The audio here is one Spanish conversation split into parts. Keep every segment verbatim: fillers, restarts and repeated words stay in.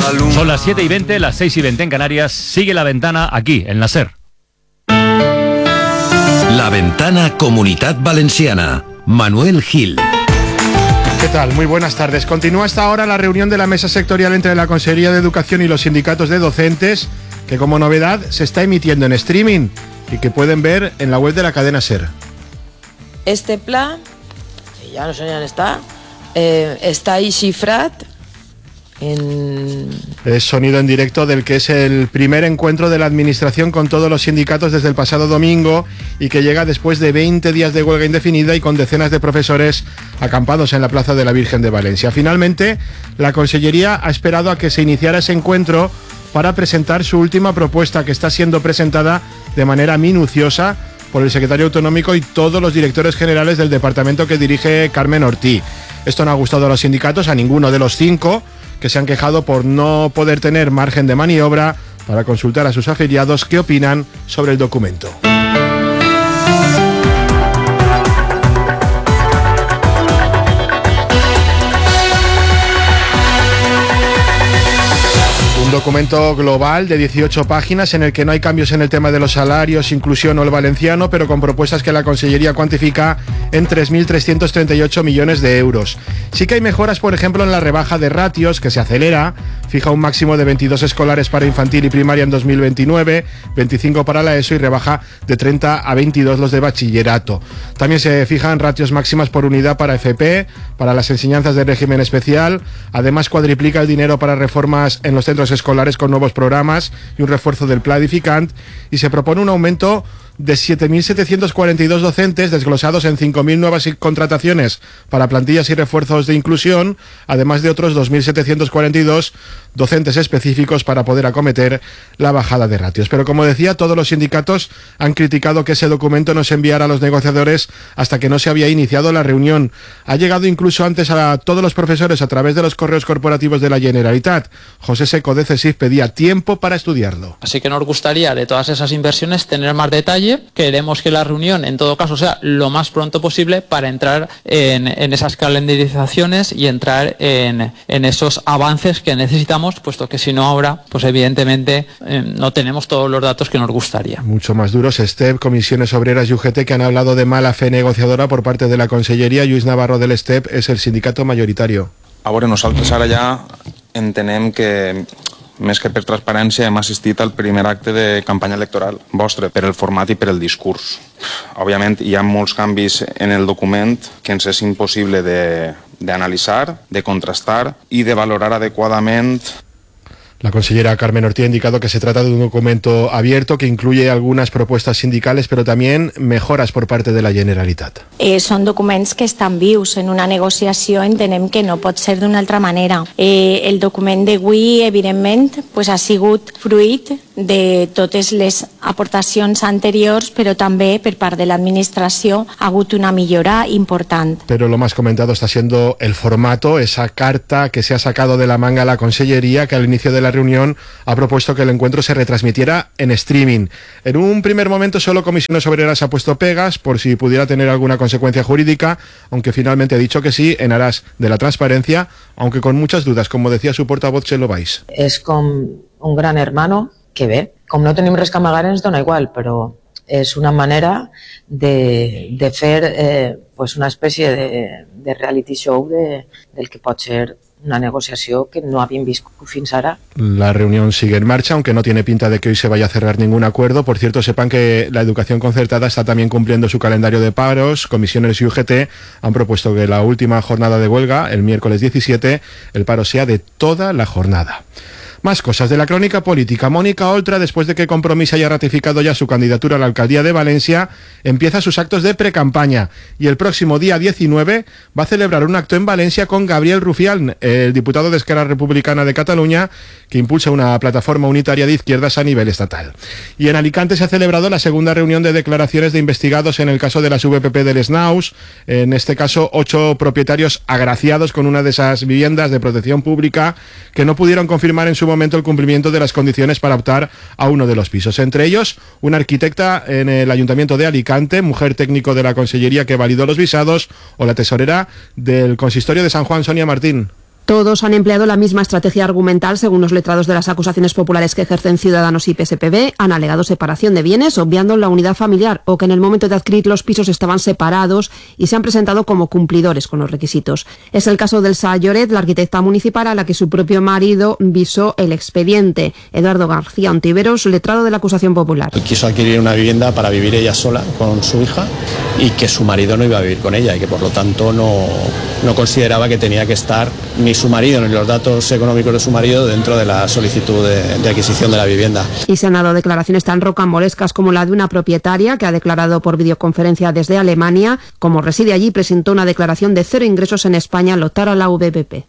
la luna. Son las siete y veinte, las seis y veinte en Canarias. Sigue La Ventana aquí, en la SER. La Ventana Comunitat Valenciana. Manuel Gil. ¿Qué tal? Muy buenas tardes. Continúa hasta ahora la reunión de la mesa sectorial entre la Consejería de Educación y los sindicatos de docentes, que como novedad se está emitiendo en streaming y que pueden ver en la web de la cadena SER. Este pla, que ya no sé on està, eh, està ahí xifrat en... Es sonido en directo del que es el primer encuentro de la administración con todos los sindicatos desde el pasado domingo y que llega después de veinte días de huelga indefinida y con decenas de profesores acampados en la Plaza de la Virgen de Valencia. Finalmente, la Consellería ha esperado a que se iniciara ese encuentro para presentar su última propuesta, que está siendo presentada de manera minuciosa por el secretario autonómico y todos los directores generales del departamento que dirige Carmen Ortí. Esto no ha gustado a los sindicatos, a ninguno de los cinco, que se han quejado por no poder tener margen de maniobra para consultar a sus afiliados qué opinan sobre el documento. Un documento global de dieciocho páginas en el que no hay cambios en el tema de los salarios, inclusión o el valenciano, pero con propuestas que la Consellería cuantifica en tres mil trescientos treinta y ocho millones de euros. Sí que hay mejoras, por ejemplo, en la rebaja de ratios, que se acelera, fija un máximo de veintidós escolares para infantil y primaria en dos mil veintinueve, veinticinco para la ESO y rebaja de treinta a veintidós los de bachillerato. También se fijan ratios máximas por unidad para F P, para las enseñanzas de régimen especial. Además, cuadriplica el dinero para reformas en los centros escolares con nuevos programas y un refuerzo del Pla Edificant, y se propone un aumento de siete mil setecientos cuarenta y dos docentes desglosados en cinco mil nuevas contrataciones para plantillas y refuerzos de inclusión, además de otros dos mil setecientos cuarenta y dos docentes específicos para poder acometer la bajada de ratios. Pero como decía, todos los sindicatos han criticado que ese documento no se enviara a los negociadores hasta que no se había iniciado la reunión. Ha llegado incluso antes a todos los profesores a través de los correos corporativos de la Generalitat. José Seco de CESIF pedía tiempo para estudiarlo. Así que nos gustaría de todas esas inversiones tener más detalle. Queremos que la reunión en todo caso sea lo más pronto posible para entrar en, en esas calendarizaciones y entrar en, en esos avances que necesitamos, puesto que si no ahora, pues evidentemente eh, no tenemos todos los datos que nos gustaría. Mucho más duros, STEP, Comisiones Obreras y U G T, que han hablado de mala fe negociadora por parte de la Conselleria. Lluís Navarro del STEP és el sindicato mayoritario. A veure, nosaltres ara ja entenem que més que per transparència hem assistit al primer acte de campanya electoral vostre, per el format i per el discurs. Òbviament hi ha molts canvis en el document que ens és impossible d'analitzar, de, de contrastar i de valorar adequadament. La consellera Carmen Ortí ha indicado que se trata de un documento abierto que incluye algunas propuestas sindicales, pero también mejoras por parte de la Generalitat. Eh, són documents que estan vius. En una negociació entenem que no pot ser d'una altra manera. Eh, el document d'avui, evidentment, pues, ha sigut fruit de totes les aportacions anteriors, però també per part de l'administració ha hagut una millora important. Pero lo más comentado está siendo el formato, esa carta que se ha sacado de la manga la Consellería, que al inicio de la reunión ha propuesto que el encuentro se retransmitiera en streaming. En un primer momento solo Comisiones Obreras ha puesto pegas por si pudiera tener alguna consecuencia jurídica, aunque finalmente ha dicho que sí, en aras de la transparencia, aunque con muchas dudas, como decía su portavoz Chelo Valls. És com un gran hermano que bé, com no tenim res que amagar ens dona igual, però és una manera de, de fer eh, pues una espècie de, de reality show de, del que pot ser una negociación que no habían visto fins ara. La reunión sigue en marcha, aunque no tiene pinta de que hoy se vaya a cerrar ningún acuerdo. Por cierto, sepan que la educación concertada está también cumpliendo su calendario de paros. Comisiones y U G T han propuesto que la última jornada de huelga, el miércoles diecisiete, el paro sea de toda la jornada. Más cosas de la crónica política. Mónica Oltra, después de que Compromís haya ratificado ya su candidatura a la alcaldía de Valencia, empieza sus actos de precampaña y el próximo día diecinueve va a celebrar un acto en Valencia con Gabriel Rufián, el diputado de Esquerra Republicana de Cataluña, que impulsa una plataforma unitaria de izquierdas a nivel estatal. Y en Alicante se ha celebrado la segunda reunión de declaraciones de investigados en el caso de las V P P del Snaus, en este caso ocho propietarios agraciados con una de esas viviendas de protección pública que no pudieron confirmar en su momento el cumplimiento de las condiciones para optar a uno de los pisos. Entre ellos, una arquitecta en el Ayuntamiento de Alicante, mujer técnico de la Consellería que validó los visados, o la tesorera del Consistorio de San Juan, Sonia Martín. Todos han empleado la misma estrategia argumental, según los letrados de las acusaciones populares que ejercen Ciudadanos y P S P B. Han alegado separación de bienes, obviando la unidad familiar, o que en el momento de adquirir los pisos estaban separados y se han presentado como cumplidores con los requisitos. Es el caso del Elsa Lloret, la arquitecta municipal a la que su propio marido visó el expediente. Eduardo García Ontiveros, letrado de la acusación popular. Quiso adquirir una vivienda para vivir ella sola con su hija y que su marido no iba a vivir con ella y que por lo tanto no, no consideraba que tenía que estar ni su marido ni los datos económicos de su marido dentro de la solicitud de, de adquisición de la vivienda. Y se han dado declaraciones tan rocambolescas como la de una propietaria que ha declarado por videoconferencia desde Alemania. Como reside allí, presentó una declaración de cero ingresos en España al optar a la V P P.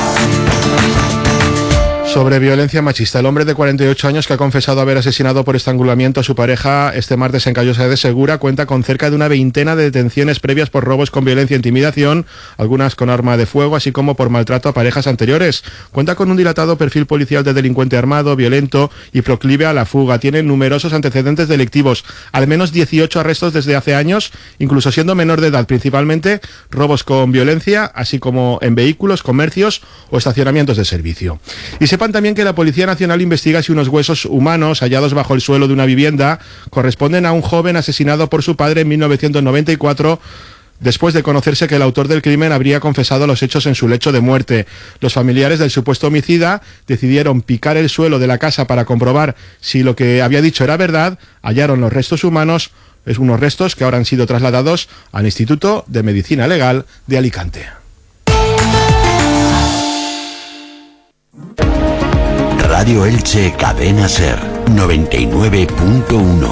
Sobre violencia machista, el hombre de cuarenta y ocho años que ha confesado haber asesinado por estrangulamiento a su pareja este martes en Callosa de Segura cuenta con cerca de una veintena de detenciones previas por robos con violencia e intimidación, algunas con arma de fuego, así como por maltrato a parejas anteriores. Cuenta con un dilatado perfil policial de delincuente armado, violento y proclive a la fuga. Tiene numerosos antecedentes delictivos, al menos dieciocho arrestos desde hace años, incluso siendo menor de edad, principalmente robos con violencia, así como en vehículos, comercios o estacionamientos de servicio. Y se Sepan también que la Policía Nacional investiga si unos huesos humanos hallados bajo el suelo de una vivienda corresponden a un joven asesinado por su padre en mil novecientos noventa y cuatro, después de conocerse que el autor del crimen habría confesado los hechos en su lecho de muerte. Los familiares del supuesto homicida decidieron picar el suelo de la casa para comprobar si lo que había dicho era verdad. Hallaron los restos humanos, es unos restos que ahora han sido trasladados al Instituto de Medicina Legal de Alicante. Radio Elche Cadena Ser noventa y nueve punto uno.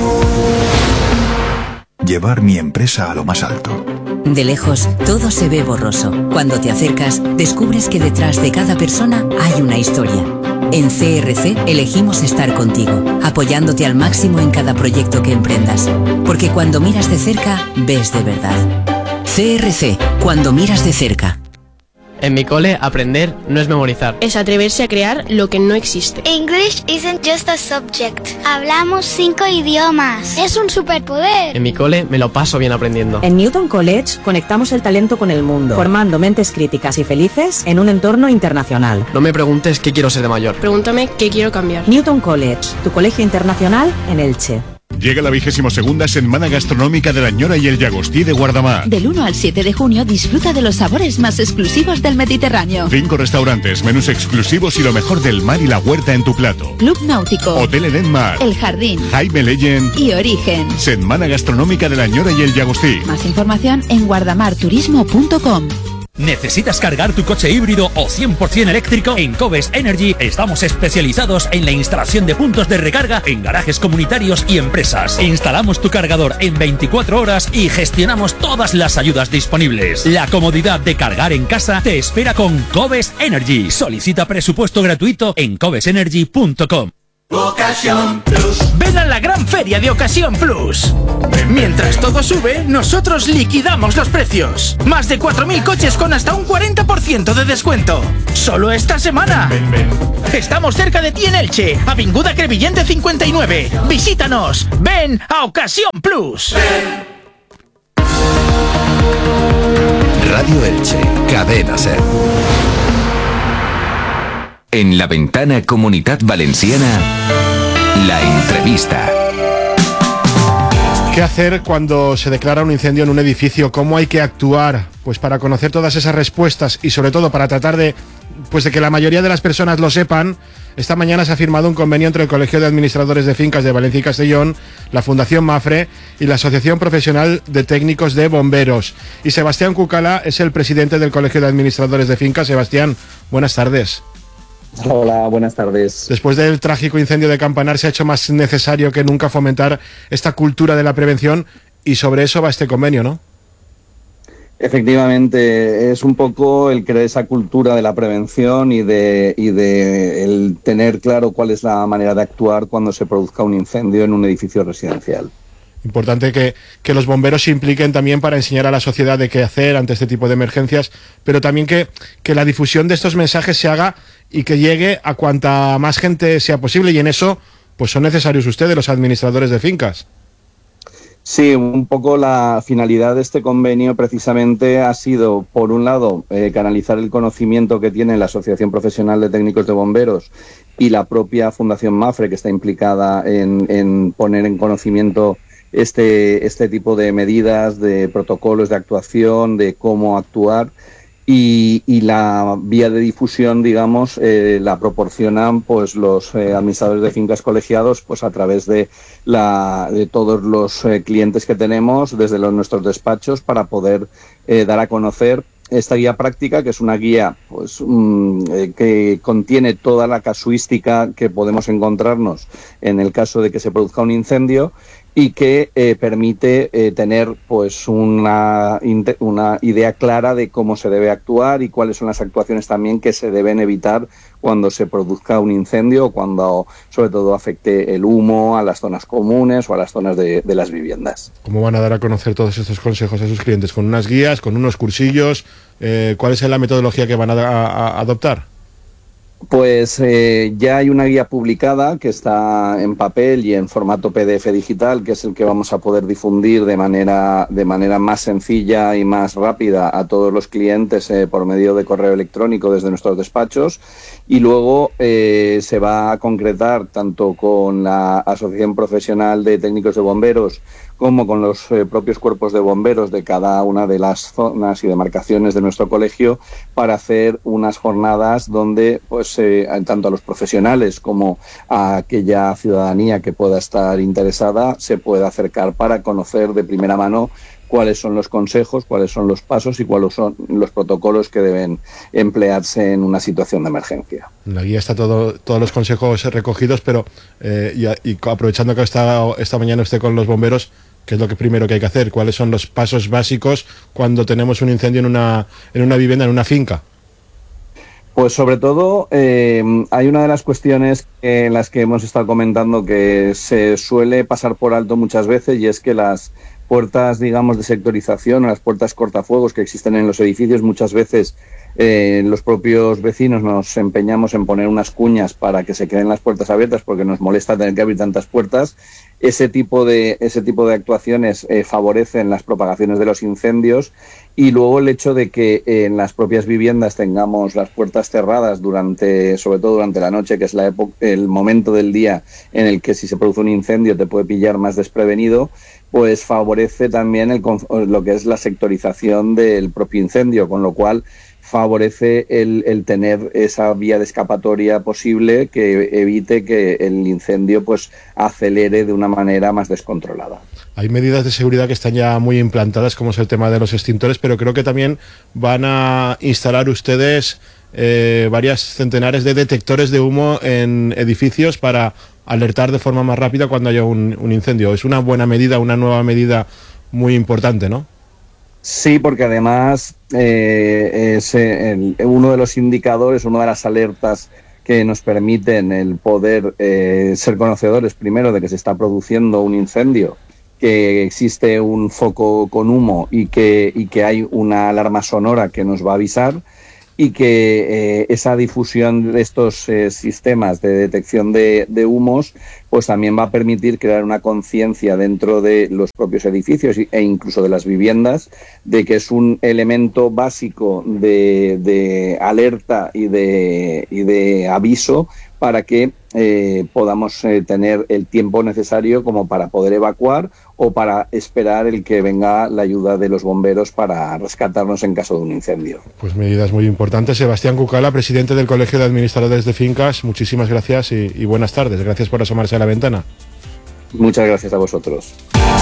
Llevar mi empresa a lo más alto. De lejos, todo se ve borroso. Cuando te acercas, descubres que detrás de cada persona hay una historia. En C R C elegimos estar contigo, apoyándote al máximo en cada proyecto que emprendas. Porque cuando miras de cerca, ves de verdad. C R C, cuando miras de cerca. En mi cole, aprender no es memorizar. Es atreverse a crear lo que no existe. English isn't just a subject. Hablamos cinco idiomas. Es un superpoder. En mi cole me lo paso bien aprendiendo. En Newton College conectamos el talento con el mundo, formando mentes críticas y felices en un entorno internacional. No me preguntes qué quiero ser de mayor. Pregúntame qué quiero cambiar. Newton College, tu colegio internacional en Elche. Llega la vigésimo segunda Setmana Gastronómica de la Ñora y el Llagostí de Guardamar. Del uno al siete de junio disfruta de los sabores más exclusivos del Mediterráneo. Cinco restaurantes, menús exclusivos y lo mejor del mar y la huerta en tu plato. Club Náutico, Hotel Eden Mar, El Jardín, Jaime Legend y Origen. Setmana Gastronómica de la Ñora y el Llagostí. Más información en guardamarturismo punto com. ¿Necesitas cargar tu coche híbrido o cien por ciento eléctrico? En Cobes Energy estamos especializados en la instalación de puntos de recarga en garajes comunitarios y empresas. Instalamos tu cargador en veinticuatro horas y gestionamos todas las ayudas disponibles. La comodidad de cargar en casa te espera con Cobes Energy. Solicita presupuesto gratuito en cobes energy punto com. Ocasión Plus. Ven a la gran feria de Ocasión Plus. Mientras todo sube, nosotros liquidamos los precios. Más de cuatro mil coches con hasta un cuarenta por ciento de descuento. Solo esta semana. Ven, ven. Estamos cerca de ti en Elche, Avinguda Crevillente cincuenta y nueve. Visítanos. Ven a Ocasión Plus. Ven. Radio Elche, Cadena Ser. En la ventana Comunitat Valenciana, la entrevista. ¿Qué hacer cuando se declara un incendio en un edificio? ¿Cómo hay que actuar? Pues para conocer todas esas respuestas y sobre todo para tratar de, pues de que la mayoría de las personas lo sepan, esta mañana se ha firmado un convenio entre el Colegio de Administradores de Fincas de Valencia y Castellón, la Fundación Mafre y la Asociación Profesional de Técnicos de Bomberos. Y Sebastián Cucala es el presidente del Colegio de Administradores de Fincas. Sebastián, buenas tardes. Hola, buenas tardes. Después del trágico incendio de Campanar se ha hecho más necesario que nunca fomentar esta cultura de la prevención y sobre eso va este convenio, ¿no? Efectivamente, es un poco el crear esa cultura de la prevención y de, y de el tener claro cuál es la manera de actuar cuando se produzca un incendio en un edificio residencial. Importante que, que los bomberos se impliquen también para enseñar a la sociedad de qué hacer ante este tipo de emergencias, pero también que, que la difusión de estos mensajes se haga y que llegue a cuanta más gente sea posible, y en eso pues son necesarios ustedes, los administradores de fincas. Sí, un poco la finalidad de este convenio precisamente ha sido, por un lado, eh, canalizar el conocimiento que tiene la Asociación Profesional de Técnicos de Bomberos y la propia Fundación MAFRE, que está implicada en, en poner en conocimiento este, este tipo de medidas, de protocolos de actuación, de cómo actuar. Y, y la vía de difusión, digamos, eh, la proporcionan pues los eh, administradores de fincas colegiados pues a través de, la, de todos los eh, clientes que tenemos desde los, nuestros despachos para poder eh, dar a conocer esta guía práctica, que es una guía pues um, eh, que contiene toda la casuística que podemos encontrarnos en el caso de que se produzca un incendio y que eh, permite eh, tener pues una, una idea clara de cómo se debe actuar y cuáles son las actuaciones también que se deben evitar cuando se produzca un incendio o cuando sobre todo afecte el humo a las zonas comunes o a las zonas de, de las viviendas. ¿Cómo van a dar a conocer todos estos consejos a sus clientes? ¿Con unas guías, con unos cursillos? Eh, ¿Cuál es la metodología que van a, a, a adoptar? Pues eh, ya hay una guía publicada que está en papel y en formato P D F digital, que es el que vamos a poder difundir de manera, de manera más sencilla y más rápida a todos los clientes eh, por medio de correo electrónico desde nuestros despachos. Y luego eh, se va a concretar tanto con la Asociación Profesional de Técnicos de Bomberos como con los eh, propios cuerpos de bomberos de cada una de las zonas y demarcaciones de nuestro colegio para hacer unas jornadas donde pues eh, tanto a los profesionales como a aquella ciudadanía que pueda estar interesada se pueda acercar para conocer de primera mano cuáles son los consejos, cuáles son los pasos y cuáles son los protocolos que deben emplearse en una situación de emergencia. En la guía está todo, todos los consejos recogidos, pero eh, y, y aprovechando que está, esta mañana usted con los bomberos, ¿qué es lo que primero que hay que hacer? ¿Cuáles son los pasos básicos cuando tenemos un incendio en una, en una vivienda, en una finca? Pues sobre todo eh, hay una de las cuestiones en las que hemos estado comentando que se suele pasar por alto muchas veces, y es que las puertas, digamos, de sectorización o las puertas cortafuegos que existen en los edificios muchas veces eh, los propios vecinos nos empeñamos en poner unas cuñas para que se queden las puertas abiertas porque nos molesta tener que abrir tantas puertas. Ese tipo de, ese tipo de actuaciones eh, favorecen las propagaciones de los incendios, y luego el hecho de que eh, en las propias viviendas tengamos las puertas cerradas durante, sobre todo durante la noche, que es la época, el momento del día en el que si se produce un incendio te puede pillar más desprevenido, pues favorece también el, lo que es la sectorización del propio incendio, con lo cual favorece el, el tener esa vía de escapatoria posible que evite que el incendio pues acelere de una manera más descontrolada. Hay medidas de seguridad que están ya muy implantadas, como es el tema de los extintores, pero creo que también van a instalar ustedes eh, varias centenares de detectores de humo en edificios para alertar de forma más rápida cuando haya un, un incendio. Es una buena medida, una nueva medida muy importante, ¿no? Sí, porque además eh, es el, uno de los indicadores, una de las alertas que nos permiten el poder eh, ser conocedores primero de que se está produciendo un incendio, que existe un foco con humo y que, y que hay una alarma sonora que nos va a avisar, y que eh, esa difusión de estos eh, sistemas de detección de, de humos pues también va a permitir crear una conciencia dentro de los propios edificios e incluso de las viviendas de que es un elemento básico de, de alerta y de, y de aviso para que eh, podamos eh, tener el tiempo necesario como para poder evacuar o para esperar el que venga la ayuda de los bomberos para rescatarnos en caso de un incendio. Pues medidas muy importantes. Sebastián Cucala, presidente del Colegio de Administradores de Fincas, muchísimas gracias y, y buenas tardes. Gracias por asomarse a la ventana. Muchas gracias a vosotros.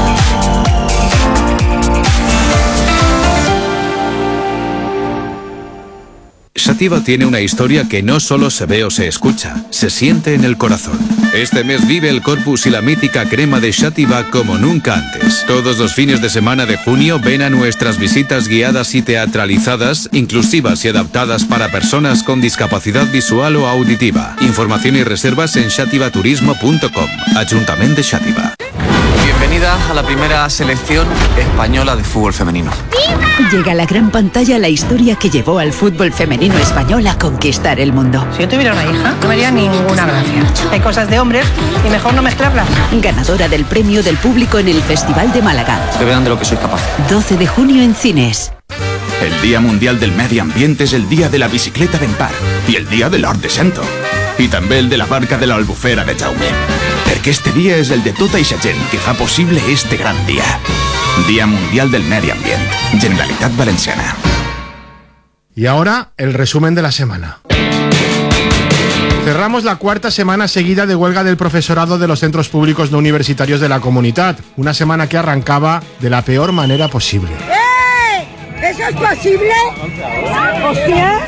Sativa tiene una historia que no solo se ve o se escucha, se siente en el corazón. Este mes vive el Corpus y la mítica crema de Sativa como nunca antes. Todos los fines de semana de junio ven a nuestras visitas guiadas y teatralizadas, inclusivas y adaptadas para personas con discapacidad visual o auditiva. Información y reservas en sativaturismo punto com. Ayuntamiento de Sativa. Bienvenido bienvenida a la primera selección española de fútbol femenino. Llega a la gran pantalla la historia que llevó al fútbol femenino español a conquistar el mundo. Si yo tuviera una hija, no me haría ninguna gracia. Hay cosas de hombres y mejor no mezclarlas. Ganadora del premio del público en el Festival de Málaga. Que vean de lo que soy capaz. doce de junio en cines. El Día Mundial del Medi Ambient és el dia de la bicicleta d'en Par i el dia de l'Hort de Sento. I també el de la barca de l'Albufera de Jaume. Perquè este dia és el de tota eixa gent que fa possible este gran dia. Día Mundial del Medi Ambient. Generalitat Valenciana. Y ahora, el resumen de la semana. Cerramos la cuarta semana seguida de huelga del profesorado de los centros públicos no universitarios de la Comunitat. Una semana que arrancaba de la peor manera posible. ¡Eh! ¿Eso es posible? ¿Hostias?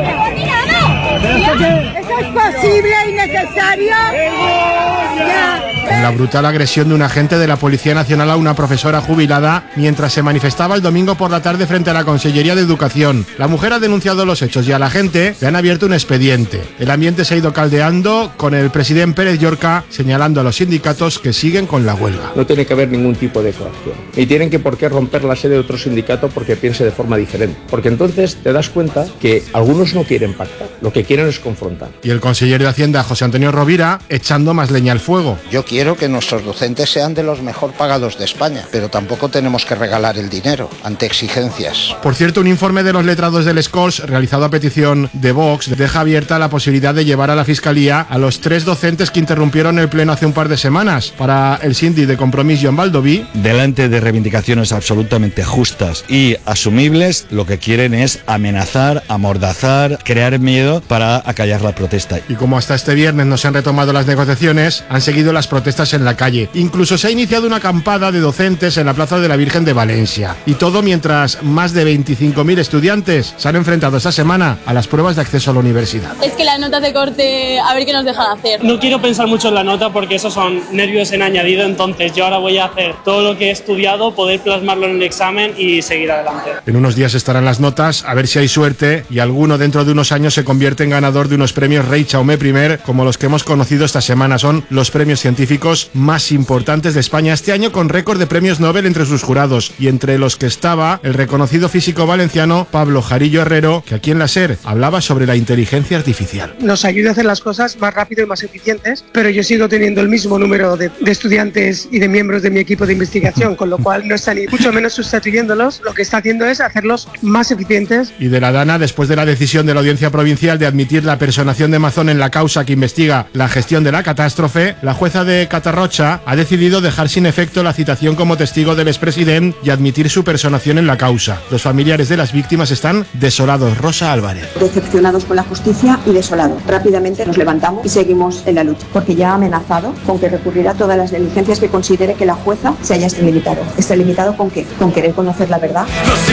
¿Eso es posible y necesario? Ya. Con la brutal agresión de un agente de la Policía Nacional a una profesora jubilada mientras se manifestaba el domingo por la tarde frente a la Consellería de Educación. La mujer ha denunciado los hechos y a la gente le han abierto un expediente. El ambiente se ha ido caldeando con el presidente Pérez Llorca señalando a los sindicatos que siguen con la huelga. No tiene que haber ningún tipo de coacción. Ni tienen que por qué romper la sede de otro sindicato porque piense de forma diferente. Porque entonces te das cuenta que algunos no quieren pactar, lo que quieren es confrontar. Y el consejero de Hacienda, José Antonio Rovira, echando más leña al fuego. Yo quiero que nuestros docentes sean de los mejor pagados de España, pero tampoco tenemos que regalar el dinero ante exigencias. Por cierto, un informe de los letrados del Scors, realizado a petición de Vox, deja abierta la posibilidad de llevar a la Fiscalía a los tres docentes que interrumpieron el pleno hace un par de semanas. Para el síndic de Compromís, Joan Baldoví, delante de reivindicaciones absolutamente justas y asumibles, lo que quieren es amenazar, amordazar, crear miedo para acallar la protesta. Y como hasta este viernes no se han retomado las negociaciones, han seguido las protestas en la calle. Incluso se ha iniciado una acampada de docentes en la Plaza de la Virgen de Valencia. Y todo mientras más de veinticinco mil estudiantes se han enfrentado esta semana a las pruebas de acceso a la universidad. Es que las notas de corte, a ver qué nos dejan hacer. No quiero pensar mucho en la nota porque esos son nervios en añadido, entonces yo ahora voy a hacer todo lo que he estudiado, poder plasmarlo en el examen y seguir adelante. En unos días estarán las notas, a ver si hay suerte y alguno dentro de unos años se convierte en ganador de unos premios Rey Jaume I, como los que hemos conocido esta semana. Son los premios científicos más importantes de España este año, con récord de premios Nobel entre sus jurados, y entre los que estaba el reconocido físico valenciano Pablo Jarillo Herrero, que aquí en la SER hablaba sobre la inteligencia artificial. Nos ayuda a hacer las cosas más rápido y más eficientes, pero yo sigo teniendo el mismo número de, de estudiantes y de miembros de mi equipo de investigación, con lo cual no está ni mucho menos sustituyéndolos, lo que está haciendo es hacerlos más eficientes. Y de la Dana, después de la decisión de la Audiencia Provincial de admitir la personación de Mazón en la causa que investiga la gestión de la catástrofe, la jueza de Catarrocha ha decidido dejar sin efecto la citación como testigo del expresidente y admitir su personación en la causa. Los familiares de las víctimas están desolados. Rosa Álvarez. Decepcionados con la justicia y desolados. Rápidamente nos levantamos y seguimos en la lucha, porque ya ha amenazado con que recurrirá a todas las diligencias que considere que la jueza se haya extralimitado. ¿Extralimitado con qué? Con querer conocer la verdad.